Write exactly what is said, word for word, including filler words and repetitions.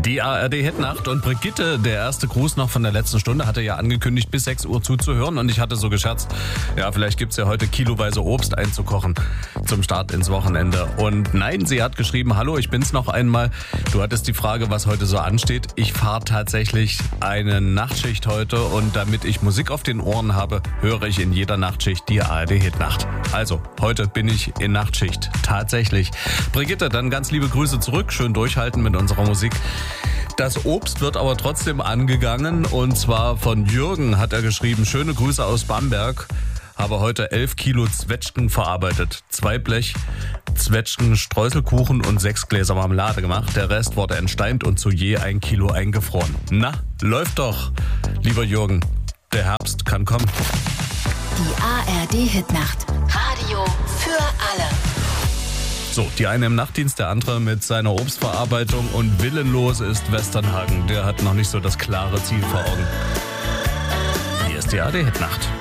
Die A R D-Hitnacht und Brigitte, der erste Gruß noch von der letzten Stunde, hatte ja angekündigt, bis sechs Uhr zuzuhören. Und ich hatte so gescherzt, ja, vielleicht gibt's ja heute kiloweise Obst einzukochen zum Start ins Wochenende. Und nein, sie hat geschrieben, hallo, ich bin's noch einmal. Du hattest die Frage, was heute so ansteht. Ich fahre tatsächlich eine Nachtschicht heute und damit ich Musik auf den Ohren habe, höre ich in jeder Nachtschicht die A R D-Hitnacht. Also, heute bin ich in Nachtschicht. Tatsächlich. Brigitte, dann ganz liebe Grüße zurück. Schön durchhalten mit unserer Musik. Das Obst wird aber trotzdem angegangen und zwar von Jürgen hat er geschrieben, schöne Grüße aus Bamberg, habe heute elf Kilo Zwetschgen verarbeitet, zwei Blech Zwetschgen, Streuselkuchen und sechs Gläser Marmelade gemacht, der Rest wurde entsteint und zu je ein Kilo eingefroren. Na, läuft doch, lieber Jürgen, der Herbst kann kommen. Die A R D-Hitnacht, Radio für alle. So, die eine im Nachtdienst, der andere mit seiner Obstverarbeitung und willenlos ist Westernhagen. Der hat noch nicht so das klare Ziel vor Augen. Hier ist die A R D-Hitnacht.